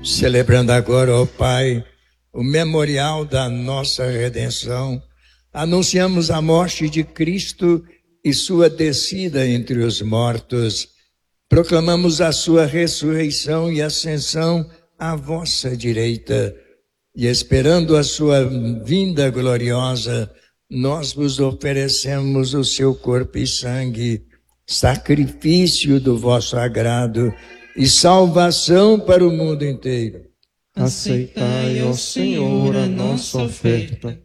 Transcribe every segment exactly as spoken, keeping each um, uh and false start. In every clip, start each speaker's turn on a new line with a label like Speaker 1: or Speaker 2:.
Speaker 1: Celebrando agora, ó Pai, o memorial da nossa redenção, anunciamos a morte de Cristo e sua descida entre os mortos. Proclamamos a sua ressurreição e ascensão à vossa direita. E esperando a sua vinda gloriosa, nós vos oferecemos o seu corpo e sangue, sacrifício do vosso agrado e salvação para o mundo inteiro.
Speaker 2: Aceitai, ó Senhor, a nossa oferta.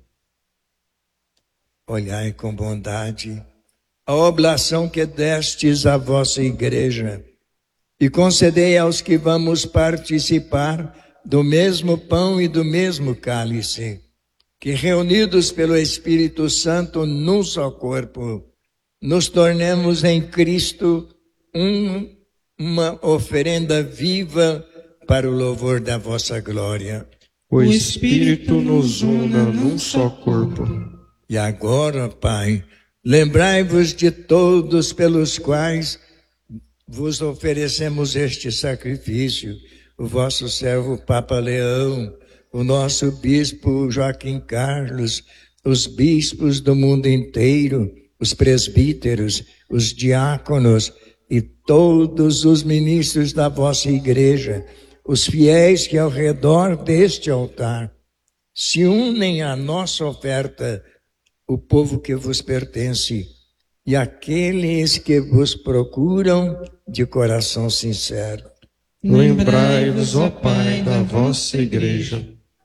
Speaker 1: Olhai com bondade a oblação que destes à vossa igreja e concedei aos que vamos participar do mesmo pão e do mesmo cálice, que reunidos pelo Espírito Santo num só corpo, nos tornemos em Cristo um, uma oferenda viva para o louvor da vossa glória.
Speaker 2: O Espírito nos una num só corpo.
Speaker 1: E agora, Pai, lembrai-vos de todos pelos quais vos oferecemos este sacrifício, o vosso servo Papa Leão, o nosso bispo Joaquim Carlos, os bispos do mundo inteiro, os presbíteros, os diáconos e todos os ministros da vossa igreja, os fiéis que ao redor deste altar se unem à nossa oferta, o povo que vos pertence e aqueles que vos procuram de coração sincero.
Speaker 2: Lembrai-vos, ó Pai, da vossa igreja.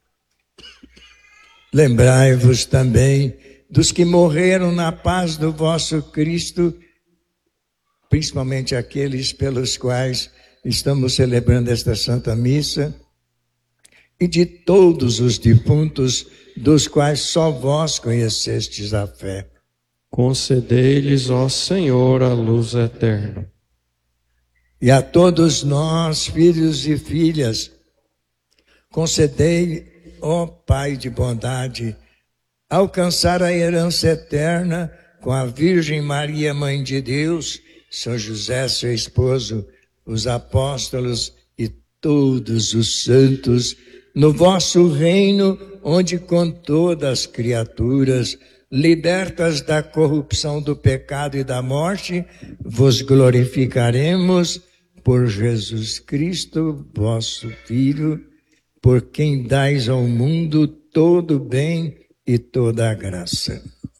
Speaker 1: Lembrai-vos também dos que morreram na paz do vosso Cristo, principalmente aqueles pelos quais estamos celebrando esta Santa Missa, e de todos os defuntos dos quais só vós conhecestes a fé.
Speaker 2: Concedei-lhes, ó Senhor, a luz eterna.
Speaker 1: E a todos nós, filhos e filhas, concedei, ó Pai de bondade, alcançar a herança eterna com a Virgem Maria, Mãe de Deus, São José, seu esposo, os apóstolos e todos os santos, no vosso reino, onde com todas as criaturas, libertas da corrupção do pecado e da morte, vos glorificaremos por Jesus Cristo, vosso Filho, por quem dais ao mundo todo o bem e toda a graça.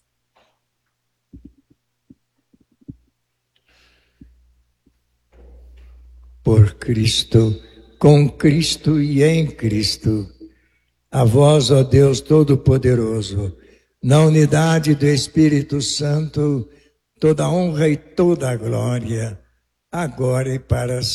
Speaker 1: Por Cristo, com Cristo e em Cristo, a vós, ó Deus Todo-Poderoso, na unidade do Espírito Santo, toda honra e toda glória, agora e para sempre.